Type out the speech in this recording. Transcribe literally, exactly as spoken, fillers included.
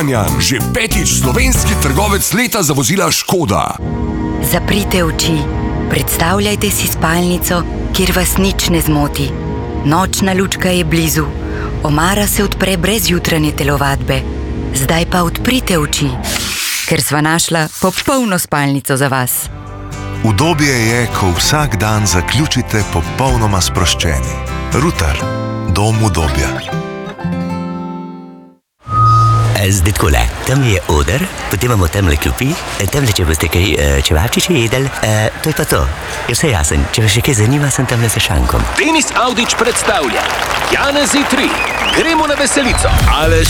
Kranjan, že petič slovenski trgovec leta za vozila Škoda. Zaprite oči, predstavljajte si spalnico, kjer vas nič ne zmoti. Nočna lučka je blizu, omara se odpre brez jutranje telovadbe. Zdaj pa odprite oči, ker sva našla popolno spalnico za vas. Udobje je, ko vsak dan zaključite popolnoma sproščeni. Ruter, dom udobja. Zdaj takole, tam je oder, potem imamo tamle klopi, tamle, če boste kaj čevapčiče jedel, e, to je pa to. Je vse jasen, če vas še kaj zanima, sem tamle za šankom. Denis Avdić predstavlja Janezi tri. Gremo na veselico. Aleš